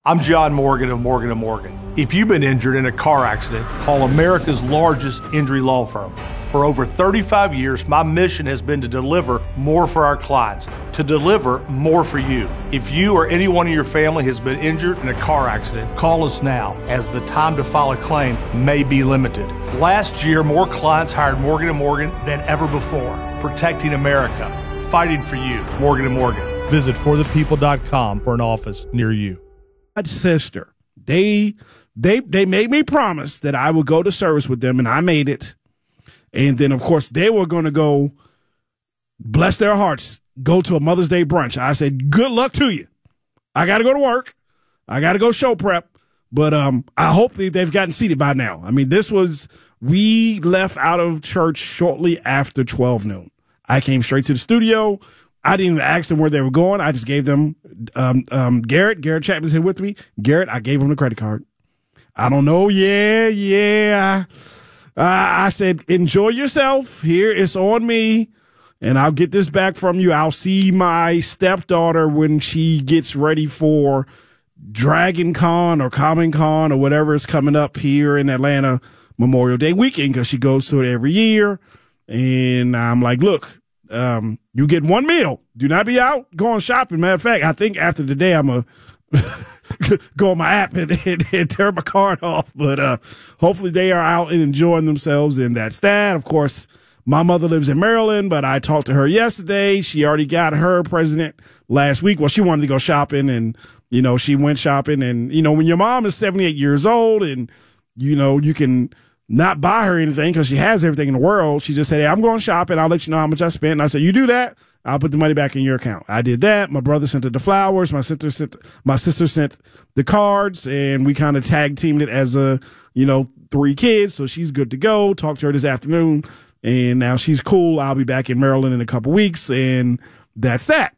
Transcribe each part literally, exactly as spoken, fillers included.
I'm John Morgan of Morgan and Morgan. If you've been injured in a car accident, call America's largest injury law firm. For over thirty-five years, my mission has been to deliver more for our clients, to deliver more for you. If you or anyone in your family has been injured in a car accident, call us now, as the time to file a claim may be limited. Last year, more clients hired Morgan and Morgan than ever before, protecting America, fighting for you. Morgan and Morgan. Visit for the people dot com for an office near you. My sister, they they they made me promise that I would go to service with them, and I made it. And then, of course, they were going to go, bless their hearts, go to a Mother's Day brunch. I said, good luck to you. I got to go to work. I got to go show prep. But um, I hope that they've gotten seated by now. I mean, this was, we left out of church shortly after twelve noon. I came straight to the studio. I didn't even ask them where they were going. I just gave them um, um, Garrett. Garrett Chapman's here with me. Garrett, I gave him the credit card. I don't know. Yeah, yeah. Uh, I said, enjoy yourself. Here, it's on me, and I'll get this back from you. I'll see my stepdaughter when she gets ready for Dragon Con or Comic Con or whatever is coming up here in Atlanta Memorial Day weekend, because she goes to it every year. And I'm like, look, Um, you get one meal. Do not be out going shopping. Matter of fact, I think after today, I'm going to go on my app and, and, and turn my card off. But uh, hopefully they are out and enjoying themselves. And that's that. Of course, my mother lives in Maryland, but I talked to her yesterday. She already got her president last week. Well, she wanted to go shopping, and, you know, she went shopping. And, you know, when your mom is seventy-eight years old and, you know, you can not buy her anything because she has everything in the world. She just said, hey, I'm going shopping. I'll let you know how much I spent. And I said, you do that, I'll put the money back in your account. I did that. My brother sent her the flowers. My sister sent, my sister sent the cards, and we kind of tag teamed it as a, you know, three kids. So she's good to go. Talked to her this afternoon, and now she's cool. I'll be back in Maryland in a couple weeks, and that's that.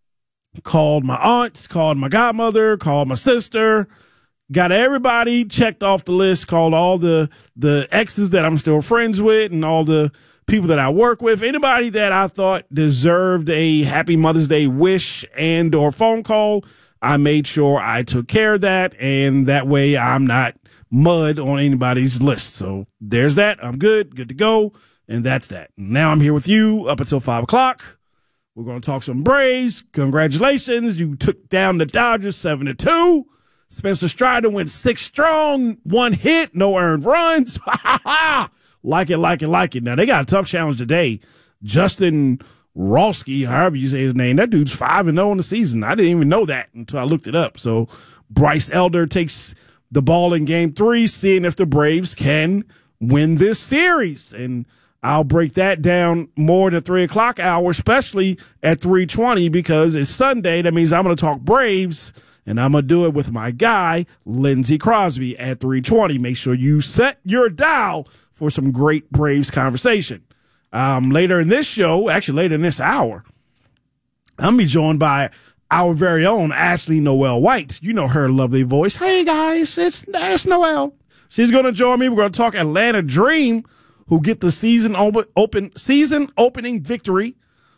Called my aunts, called my godmother, called my sister. Got everybody checked off the list, called all the, the exes that I'm still friends with and all the people that I work with. Anybody that I thought deserved a happy Mother's Day wish and or phone call, I made sure I took care of that. And that way I'm not mud on anybody's list. So there's that. I'm good, good to go. And that's that. Now I'm here with you up until five o'clock. We're going to talk some Braves. Congratulations. You took down the Dodgers seven to two. Spencer Strider went six strong, one hit, no earned runs. Like it, like it, like it. Now, they got a tough challenge today. Justin Rawski, however you say his name, that dude's five and oh in the season. I didn't even know that until I looked it up. So Bryce Elder takes the ball in game three, seeing if the Braves can win this series. And I'll break that down more in the three o'clock hour, especially at three twenty, because it's Sunday. That means I'm going to talk Braves. And I'm going to do it with my guy, Lindsey Crosby, at three twenty. Make sure you set your dial for some great Braves conversation. Um, later in this show, actually later in this hour, I'm going to be joined by our very own Ashley Noel White. You know her lovely voice. Hey, guys, it's, it's Noel. She's going to join me. We're going to talk Atlanta Dream, who get the season open, open season opening victory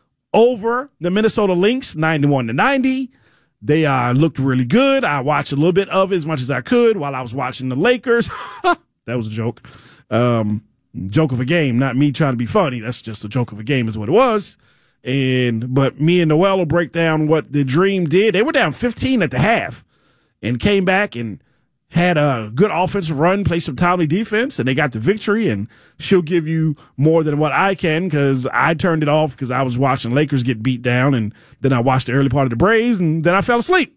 over the Minnesota Lynx, ninety-one to ninety. They uh, looked really good. I watched a little bit of it as much as I could while I was watching the Lakers. That was a joke. Um, joke of a game, not me trying to be funny. That's just a joke of a game is what it was. And but me and Noel will break down what the Dream did. They were down fifteen at the half and came back and had a good offensive run, played some timely defense, and they got the victory. And she'll give you more than what I can, because I turned it off because I was watching Lakers get beat down, and then I watched the early part of the Braves, and then I fell asleep.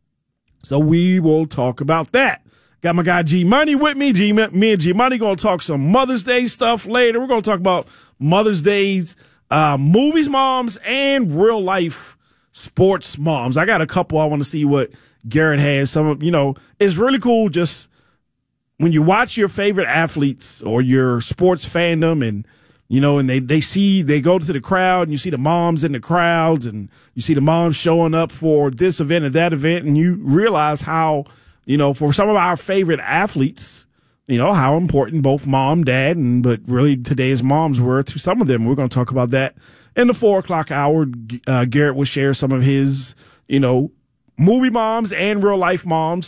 So we will talk about that. Got my guy G Money with me. G, me and G Money going to talk some Mother's Day stuff later. We're going to talk about Mother's Day's uh, movies moms and real life sports moms. I got a couple I want to see what Garrett has. Some of, you know, it's really cool just when you watch your favorite athletes or your sports fandom, and, you know, and they, they see, they go to the crowd and you see the moms in the crowds, and you see the moms showing up for this event and that event, and you realize how, you know, for some of our favorite athletes, you know, how important both mom, dad, and, but really today's moms were to some of them. We're going to talk about that in the four o'clock hour. Uh, Garrett will share some of his, you know, movie moms and real life moms